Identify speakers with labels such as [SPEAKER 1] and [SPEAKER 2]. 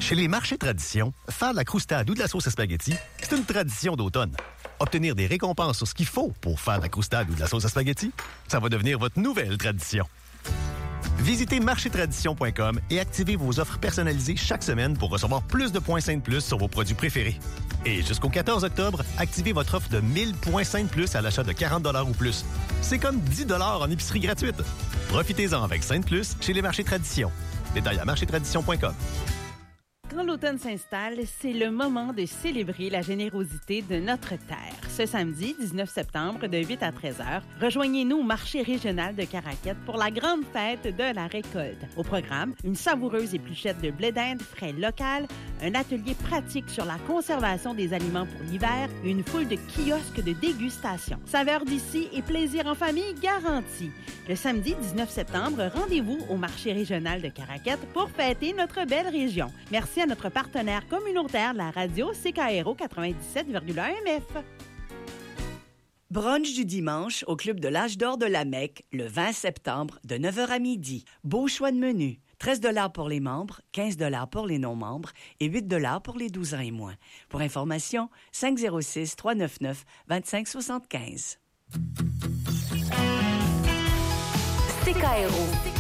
[SPEAKER 1] Chez les marchés tradition, faire de la croustade ou de la sauce à spaghetti, c'est une tradition d'automne. Obtenir des récompenses sur ce qu'il faut pour faire de la croustade ou de la sauce à spaghetti, ça va devenir votre nouvelle tradition. Visitez marchétradition.com et activez vos offres personnalisées chaque semaine pour recevoir plus de points Sainte Plus sur vos produits préférés. Et jusqu'au 14 octobre, activez votre offre de 1000 points Sainte Plus à l'achat de 40 $ ou plus. C'est comme 10 $ en épicerie gratuite. Profitez-en avec Sainte Plus chez les marchés Tradition. Détails à marchétradition.com.
[SPEAKER 2] Quand l'automne s'installe, c'est le moment de célébrer la générosité de notre terre. Ce samedi, 19 septembre, de 8 à 13 heures, rejoignez-nous au marché régional de Caraquette pour la grande fête de la récolte. Au programme, une savoureuse épluchette de blé d'Inde frais local, un atelier pratique sur la conservation des aliments pour l'hiver et une foule de kiosques de dégustation. Saveur d'ici et plaisir en famille garanti. Le samedi 19 septembre, rendez-vous au marché régional de Caraquette pour fêter notre belle région. Merci à notre partenaire communautaire, la radio CKRO 97,1 MF.
[SPEAKER 3] Brunch du dimanche au Club de l'Âge d'Or de la Mecque, le 20 septembre, de 9h à midi. Beau choix de menu. 13 $ pour les membres, 15 $ pour les non-membres et 8 $ pour les 12 ans et moins. Pour information, 506-399-2575.
[SPEAKER 4] CKRO